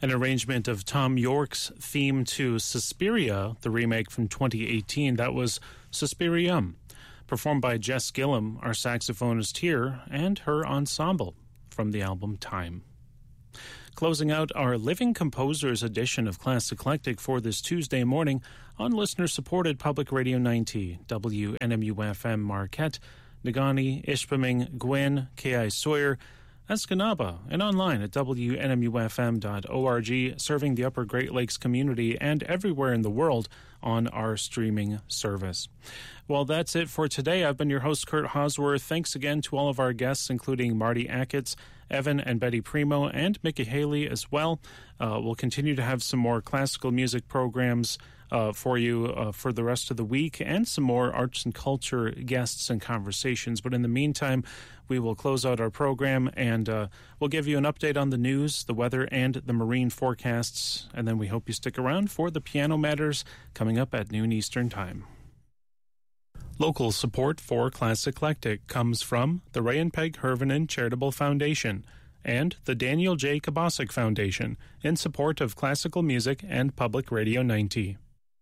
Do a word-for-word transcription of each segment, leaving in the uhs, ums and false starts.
An arrangement of Tom York's theme to Suspiria, the remake from twenty eighteen, that was Suspirium, performed by Jess Gillum, our saxophonist here, and her ensemble from the album Time. Closing out our Living Composers edition of Class Eclectic for this Tuesday morning on listener-supported Public Radio ninety, W N M U F M Marquette, Negaunee, Ishpeming, Gwyn, K I Sawyer, Escanaba, and online at W N M U F M dot org, serving the Upper Great Lakes community and everywhere in the world on our streaming service. Well, that's it for today. I've been your host, Kurt Hosworth. Thanks again to all of our guests, including Marty Achatz, Evan and Betty Primo, and Mickey Haley as well. Uh, we'll continue to have some more classical music programs uh, for you uh, for the rest of the week, and some more arts and culture guests and conversations. But in the meantime, we will close out our program, and uh, we'll give you an update on the news, the weather, and the marine forecasts. And then we hope you stick around for the Piano Matters coming up at noon Eastern Time. Local support for Class Eclectic comes from the Ray and Peg Hervinen Charitable Foundation and the Daniel J. Kabasic Foundation in support of classical music and Public Radio ninety.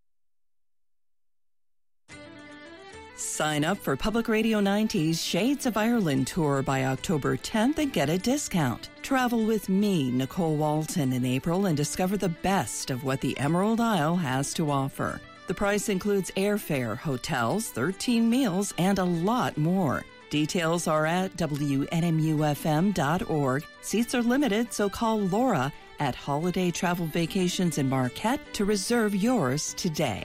Sign up for Public Radio ninety's Shades of Ireland tour by October tenth and get a discount. Travel with me, Nicole Walton, in April and discover the best of what the Emerald Isle has to offer. The price includes airfare, hotels, thirteen meals, and a lot more. Details are at W N M U F M dot org. Seats are limited, so call Laura at Holiday Travel Vacations in Marquette to reserve yours today.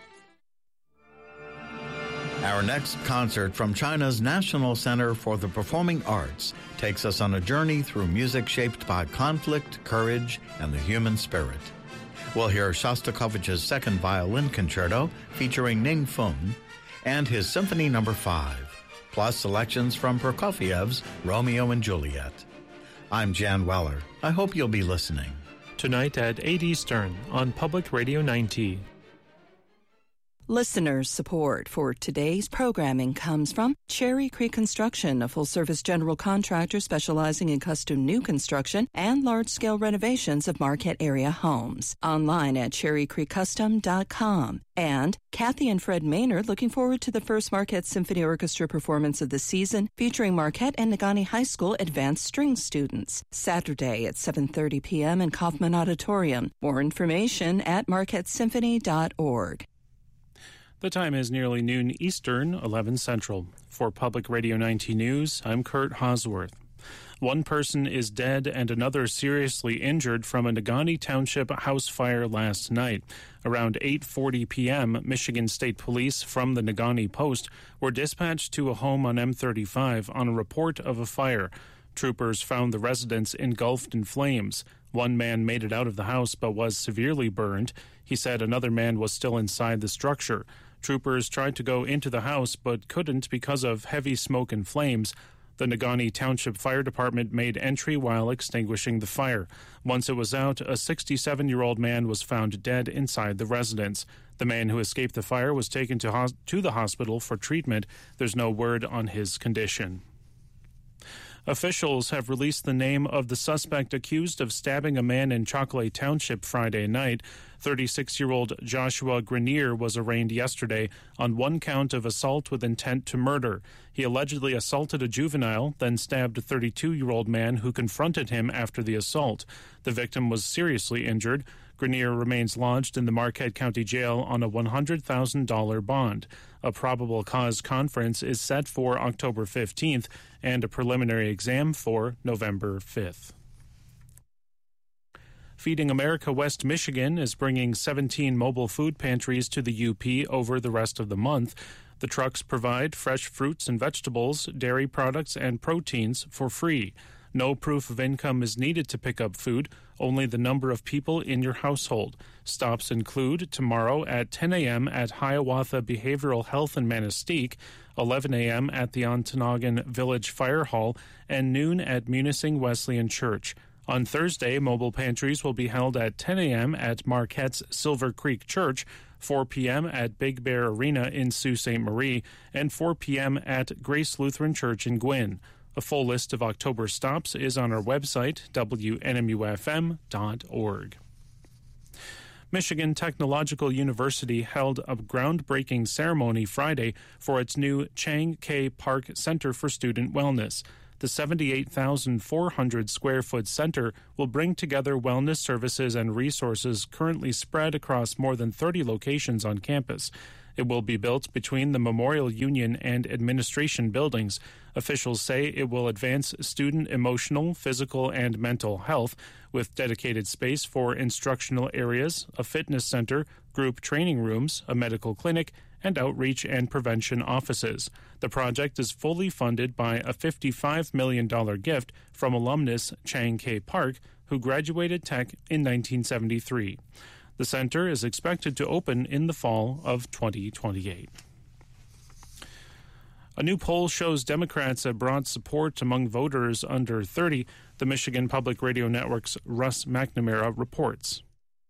Our next concert from China's National Center for the Performing Arts takes us on a journey through music shaped by conflict, courage, and the human spirit. We'll hear Shostakovich's Second Violin Concerto featuring Ning Fung and his Symphony Number five, plus selections from Prokofiev's Romeo and Juliet. I'm Jan Weller. I hope you'll be listening. Tonight at eight Eastern on Public Radio ninety. Listeners' support for today's programming comes from Cherry Creek Construction, a full-service general contractor specializing in custom new construction and large-scale renovations of Marquette area homes. Online at cherry creek custom dot com. And Kathy and Fred Maynard looking forward to the first Marquette Symphony Orchestra performance of the season, featuring Marquette and Negaunee High School advanced string students. Saturday at seven thirty p.m. in Kaufman Auditorium. More information at marquette symphony dot org. The time is nearly noon Eastern, eleven Central. For Public Radio ninety News, I'm Kurt Hosworth. One person is dead and another seriously injured from a Negaunee Township house fire last night. Around eight forty p.m., Michigan State Police from the Negaunee Post were dispatched to a home on M thirty-five on a report of a fire. Troopers found the residence engulfed in flames. One man made it out of the house but was severely burned. He said another man was still inside the structure. Troopers tried to go into the house but couldn't because of heavy smoke and flames. The Negaunee Township Fire Department made entry while extinguishing the fire. Once it was out, a sixty-seven-year-old man was found dead inside the residence. The man who escaped the fire was taken to, hos- to the hospital for treatment. There's no word on his condition. Officials have released the name of the suspect accused of stabbing a man in Chocolate Township Friday night. thirty-six-year-old Joshua Grenier was arraigned yesterday on one count of assault with intent to murder. He allegedly assaulted a juvenile, then stabbed a thirty-two-year-old man who confronted him after the assault. The victim was seriously injured. Grenier remains lodged in the Marquette County Jail on a one hundred thousand dollars bond. A probable cause conference is set for October fifteenth and a preliminary exam for November fifth. Feeding America West Michigan is bringing seventeen mobile food pantries to the U P over the rest of the month. The trucks provide fresh fruits and vegetables, dairy products, and proteins for free. No proof of income is needed to pick up food, only the number of people in your household. Stops include tomorrow at ten a.m. at Hiawatha Behavioral Health in Manistee, eleven a.m. at the Ontonagon Village Fire Hall, and noon at Munising Wesleyan Church. On Thursday, mobile pantries will be held at ten a.m. at Marquette's Silver Creek Church, four p.m. at Big Bear Arena in Sault Ste. Marie, and four p.m. at Grace Lutheran Church in Gwyn. A full list of October stops is on our website, W N M U F M dot org. Michigan Technological University held a groundbreaking ceremony Friday for its new Chang K Park Center for Student Wellness. The seventy-eight thousand four hundred square foot center will bring together wellness services and resources currently spread across more than thirty locations on campus. It will be built between the Memorial Union and Administration buildings. Officials say it will advance student emotional, physical, and mental health with dedicated space for instructional areas, a fitness center, group training rooms, a medical clinic, and outreach and prevention offices. The project is fully funded by a fifty-five million dollars gift from alumnus Chang K Park, who graduated Tech in nineteen seventy-three. The center is expected to open in the fall of twenty twenty-eight. A new poll shows Democrats have broad support among voters under thirty. The Michigan Public Radio Network's Russ McNamara reports.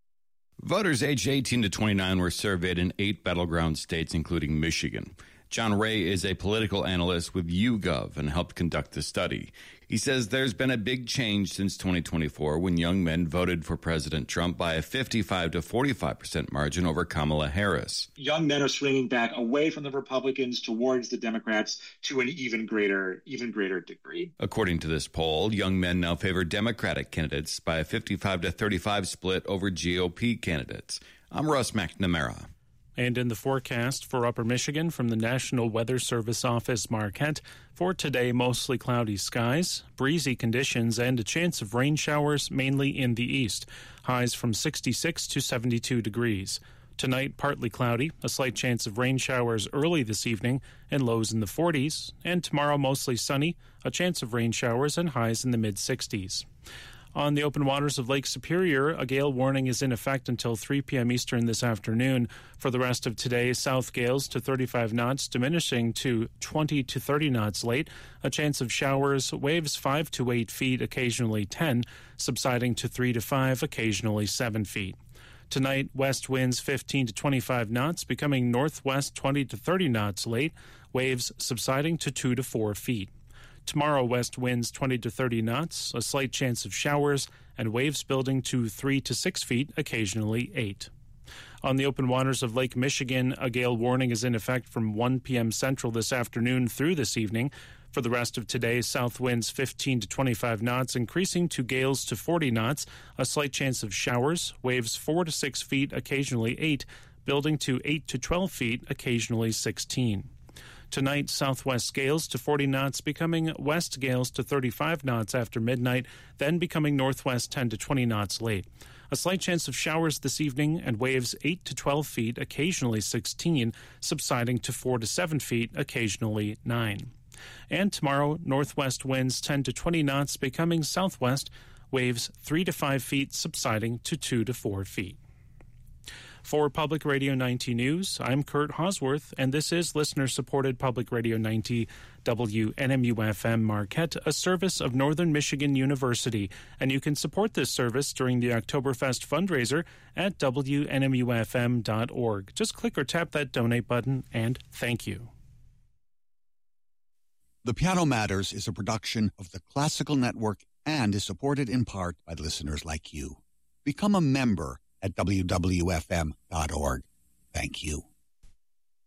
Voters aged eighteen to twenty-nine were surveyed in eight battleground states, including Michigan. John Ray is a political analyst with YouGov and helped conduct the study. He says there's been a big change since twenty twenty-four when young men voted for President Trump by a fifty-five to forty-five percent margin over Kamala Harris. Young men are swinging back away from the Republicans towards the Democrats to an even greater, even greater degree. According to this poll, young men now favor Democratic candidates by a fifty-five to thirty-five split over G O P candidates. I'm Russ McNamara. And in the forecast for Upper Michigan from the National Weather Service Office, Marquette, for today, mostly cloudy skies, breezy conditions, and a chance of rain showers, mainly in the east. Highs from sixty-six to seventy-two degrees. Tonight, partly cloudy, a slight chance of rain showers early this evening, and lows in the forties. And tomorrow, mostly sunny, a chance of rain showers and highs in the mid-sixties. On the open waters of Lake Superior, a gale warning is in effect until three p.m. Eastern this afternoon. For the rest of today, south gales to thirty-five knots, diminishing to twenty to thirty knots late. A chance of showers, waves five to eight feet, occasionally ten, subsiding to three to five, occasionally seven feet. Tonight, west winds fifteen to twenty-five knots, becoming northwest twenty to thirty knots late, waves subsiding to two to four feet. Tomorrow, west winds twenty to thirty knots, a slight chance of showers, and waves building to three to six feet, occasionally eight. On the open waters of Lake Michigan, a gale warning is in effect from one p.m. Central this afternoon through this evening. For the rest of today, south winds fifteen to twenty-five knots, increasing to gales to forty knots, a slight chance of showers, waves four to six feet, occasionally eight, building to eight to twelve feet, occasionally sixteen. Tonight, southwest gales to forty knots, becoming west gales to thirty-five knots after midnight, then becoming northwest ten to twenty knots late. A slight chance of showers this evening and waves eight to twelve feet, occasionally sixteen, subsiding to four to seven feet, occasionally nine. And tomorrow, northwest winds ten to twenty knots, becoming southwest, waves three to five feet, subsiding to two to four feet. For Public Radio ninety News, I'm Kurt Hosworth, and this is listener-supported Public Radio ninety W N M U F M Marquette, a service of Northern Michigan University. And you can support this service during the Oktoberfest fundraiser at W N M U F M dot org. Just click or tap that donate button, and thank you. The Piano Matters is a production of the Classical Network and is supported in part by listeners like you. Become a member at W W F M dot org. Thank you.